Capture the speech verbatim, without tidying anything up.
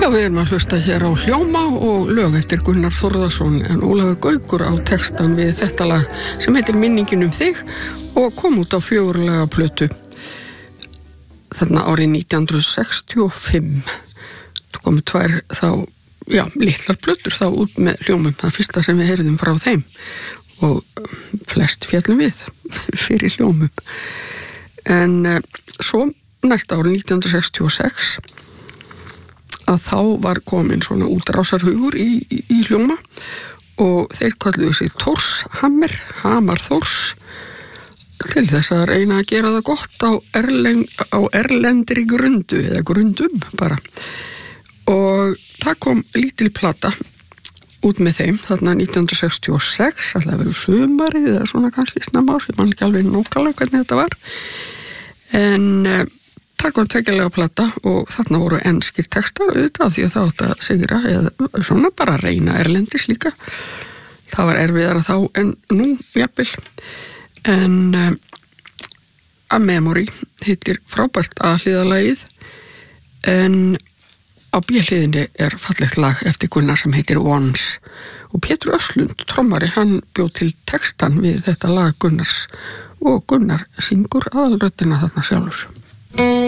Já, við erum að hlusta hér á Hljóma og lög eftir Gunnar Þórðarson, en Ólafur Gaukur á textan við þetta lag sem heitir Minningin um þig og kom út á fjögurlaga plötu þarna árið nítján hundruð sextíu og fimm. Það komu tvær þá, já, litlar plötur þá út með hljómum, það fyrsta sem við heyrðum frá þeim og flest fjallum við fyrir hljómum. En uh, svo næsta árið nítján hundruð sextíu og sex að þá var komin svona útrásarhugur í, í, í hljóma og þeir kalluðu sig Tórshammer, Hamar Þórs, til þess að reyna að gera það gott á, erlen, á erlendri grundu eða grundum bara. Og það kom lítil plata út með þeim þarna nítján hundruð sextíu og sex, alltaf verið sumarið eða svona kannski snemma ár, ég man ekki alveg nákvæmlega hvernig þetta var. En uh, það kom tveggjalega plata og þarna voru enskir textar auðvitað því að það átt að sigra eða svona bara reyna erlendis líka. Það var erfiðara þá en nú jafnvel. En uh, A Memory heitir frábært A-hliðalagið, en á B-hliðinni er fallegt lag eftir Gunnar sem heitir Once. Og Pétur Östlund, trommari, hann bjóð til textan við þetta lag Gunnars og Gunnar syngur aðalröddina þarna sjálfur.